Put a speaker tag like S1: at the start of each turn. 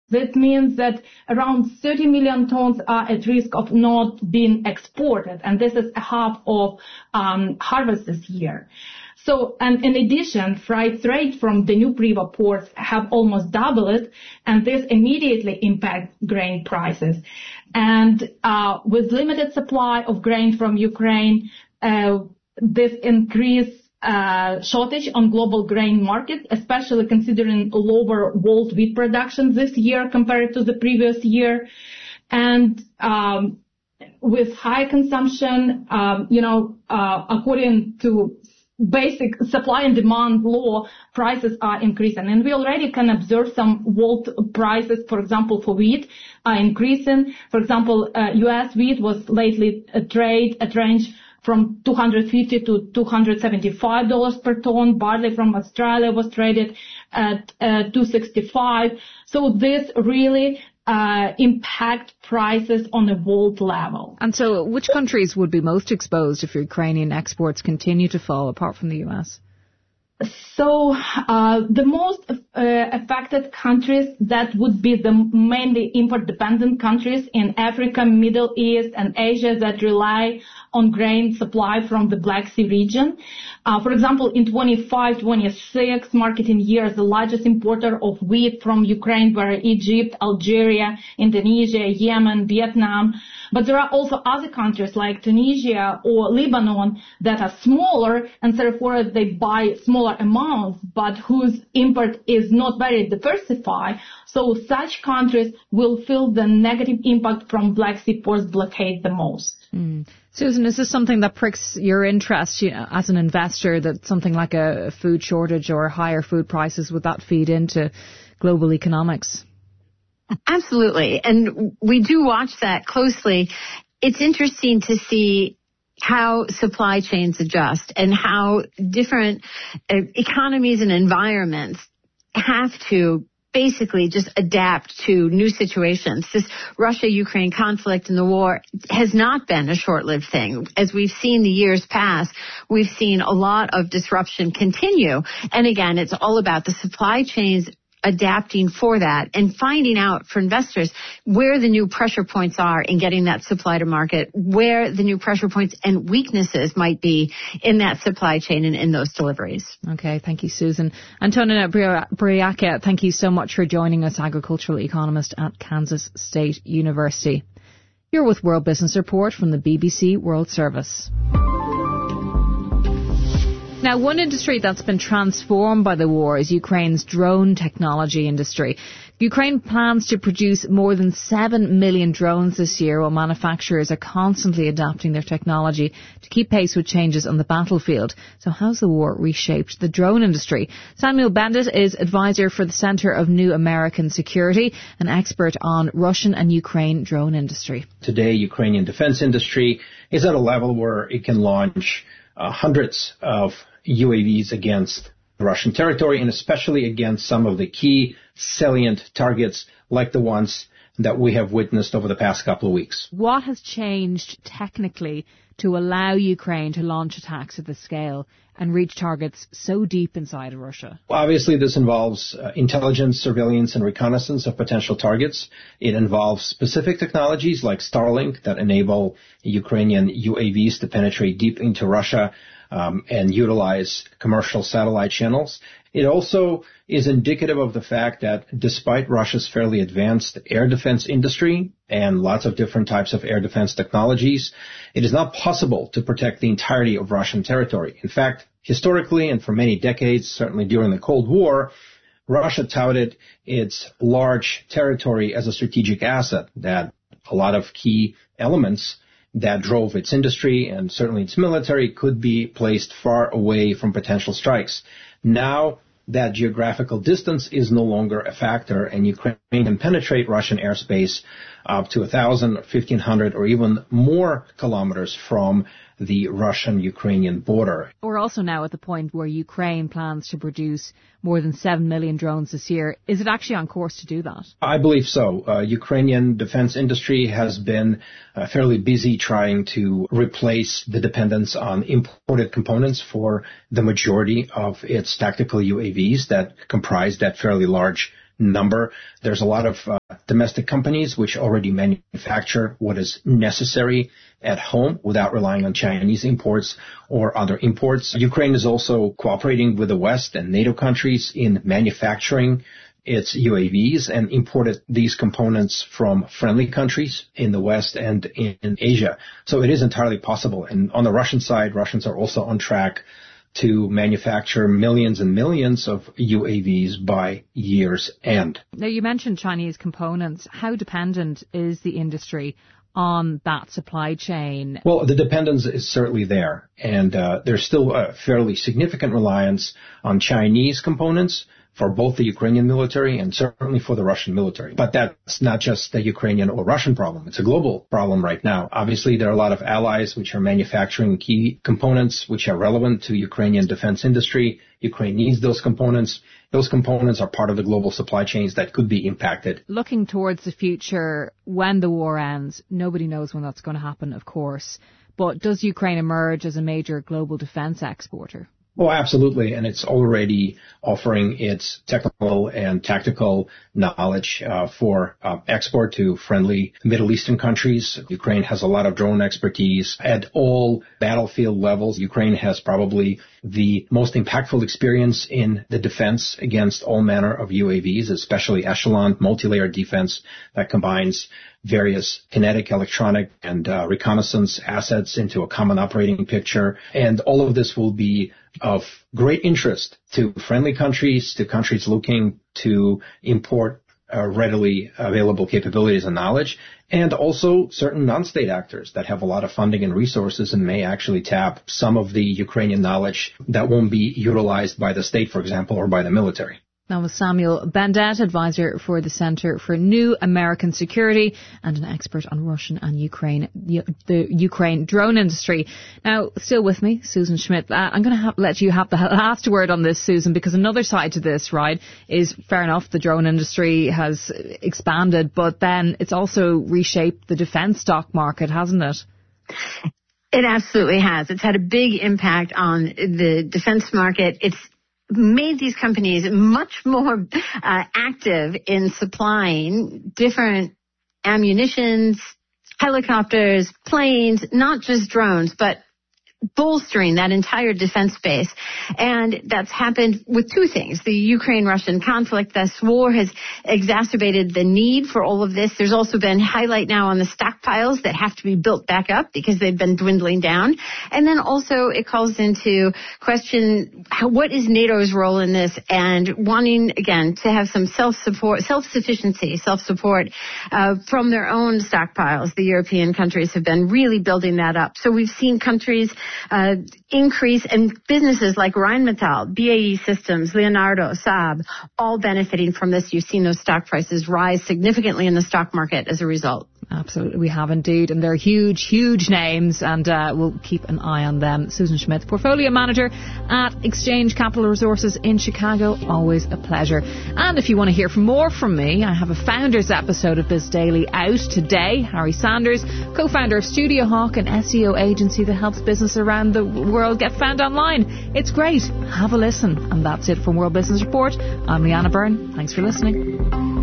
S1: That means that around 30 million tons are at risk of not being exported, and this is half of harvest this year. So, and in addition, freight rates from the Danube River ports have almost doubled, and this immediately impacts grain prices. And with limited supply of grain from Ukraine, this increased shortage on global grain markets, especially considering lower world wheat production this year compared to the previous year. And with high consumption, according to basic supply and demand law, prices are increasing. And we already can observe some world prices, for example, for wheat, are increasing. For example, U.S. wheat was lately trade at range from $250 to $275 per ton. Barley from Australia was traded at $265. So this really impact prices on a world level.
S2: And so which countries would be most exposed if Ukrainian exports continue to fall, apart from the U.S.?
S1: So the most affected countries, that would be the mainly import-dependent countries in Africa, Middle East, and Asia that rely on grain supply from the Black Sea region. For example, in 25-26 marketing years, the largest importer of wheat from Ukraine were Egypt, Algeria, Indonesia, Yemen, Vietnam. But there are also other countries like Tunisia or Lebanon that are smaller, and therefore they buy smaller amounts, but whose import is not very diversified. So such countries will feel the negative impact from Black Sea ports blockade the most.
S2: Susan, is this something that pricks your interest, as an investor, that something like a food shortage or higher food prices, would that feed into global economics?
S3: Absolutely. And we do watch that closely. It's interesting to see how supply chains adjust and how different economies and environments have to basically just adapt to new situations. This Russia-Ukraine conflict and the war has not been a short-lived thing. As we've seen the years pass, we've seen a lot of disruption continue. And again, it's all about the supply chains adapting for that and finding out for investors where the new pressure points are in getting that supply to market, where the new pressure points and weaknesses might be in that supply chain and in those deliveries.
S2: Okay, thank you, Susan. Antonina Braiaca, thank you so much for joining us, agricultural economist at Kansas State University. You're with World Business Report from the BBC World Service. Now, one industry that's been transformed by the war is Ukraine's drone technology industry. Ukraine plans to produce more than 7 million drones this year, while manufacturers are constantly adapting their technology to keep pace with changes on the battlefield. So how's the war reshaped the drone industry? Samuel Bendit is advisor for the Center of New American Security, an expert on Russian and Ukraine drone industry.
S4: Today, Ukrainian defense industry is at a level where it can launch hundreds of UAVs against Russian territory, and especially against some of the key salient targets like the ones that we have witnessed over the past couple of weeks.
S2: What has changed technically to allow Ukraine to launch attacks at this scale and reach targets so deep inside of Russia?
S4: Obviously, this involves intelligence, surveillance, and reconnaissance of potential targets. It involves specific technologies like Starlink that enable Ukrainian UAVs to penetrate deep into Russia and utilize commercial satellite channels. It also is indicative of the fact that despite Russia's fairly advanced air defense industry and lots of different types of air defense technologies, it is not possible to protect the entirety of Russian territory. In fact, historically and for many decades, certainly during the Cold War, Russia touted its large territory as a strategic asset, that a lot of key elements that drove its industry and certainly its military could be placed far away from potential strikes. Now that geographical distance is no longer a factor, and Ukraine can penetrate Russian airspace up to 1,000, 1,500, or even more kilometers from the Russian-Ukrainian border.
S2: We're also now at the point where Ukraine plans to produce more than 7 million drones this year. Is it actually on course to do that?
S4: I believe so. Ukrainian defense industry has been fairly busy trying to replace the dependence on imported components for the majority of its tactical UAVs that comprise that fairly large number. There's a lot of domestic companies which already manufacture what is necessary at home without relying on Chinese imports or other imports. Ukraine is also cooperating with the West and NATO countries in manufacturing its UAVs and imported these components from friendly countries in the West and in Asia. So it is entirely possible. And on the Russian side, Russians are also on track to manufacture millions and millions of UAVs by year's end.
S2: Now, you mentioned Chinese components. How dependent is the industry on that supply chain?
S4: Well, the dependence is certainly there. And there's still a fairly significant reliance on Chinese components for both the Ukrainian military and certainly for the Russian military. But that's not just the Ukrainian or Russian problem. It's a global problem right now. Obviously, there are a lot of allies which are manufacturing key components which are relevant to Ukrainian defense industry. Ukraine needs those components. Those components are part of the global supply chains that could be impacted.
S2: Looking towards the future, when the war ends, nobody knows when that's going to happen, of course. But does Ukraine emerge as a major global defense exporter?
S4: Oh, absolutely. And it's already offering its technical and tactical knowledge for export to friendly Middle Eastern countries. Ukraine has a lot of drone expertise at all battlefield levels. Ukraine has probably the most impactful experience in the defense against all manner of UAVs, especially echelon multi-layered defense that combines various kinetic, electronic, and reconnaissance assets into a common operating picture. And all of this will be of great interest to friendly countries, to countries looking to import readily available capabilities and knowledge, and also certain non-state actors that have a lot of funding and resources and may actually tap some of the Ukrainian knowledge that won't be utilized by the state, for example, or by the military.
S2: That was Samuel Bendet, advisor for the Center for New American Security and an expert on Russian and the Ukraine drone industry. Now, still with me, Susan Schmidt. I'm going to let you have the last word on this, Susan, because another side to this, right, is fair enough, the drone industry has expanded, but then it's also reshaped the defence stock market, hasn't it?
S3: It absolutely has. It's had a big impact on the defense market. It's made these companies much more active in supplying different ammunitions, helicopters, planes, not just drones, but bolstering that entire defense base. And that's happened with two things. The Ukraine-Russian conflict, this war, has exacerbated the need for all of this. There's also been highlight now on the stockpiles that have to be built back up because they've been dwindling down. And then also it calls into question what is NATO's role in this, and wanting, again, to have some self-support from their own stockpiles. The European countries have been really building that up. So we've seen countries increase, and businesses like Rheinmetall, BAE Systems, Leonardo, Saab, all benefiting from this. You've seen those stock prices rise significantly in the stock market as a result.
S2: Absolutely, we have indeed, and they're huge, huge names, and we'll keep an eye on them. Susan Schmidt, Portfolio Manager at Exchange Capital Resources in Chicago. Always a pleasure. And if you want to hear more from me, I have a Founders episode of Biz Daily out today. Harry Sanders, co-founder of Studio Hawk, an SEO agency that helps business around the world get found online. It's great. Have a listen. And that's it from World Business Report. I'm Leanna Byrne. Thanks for listening.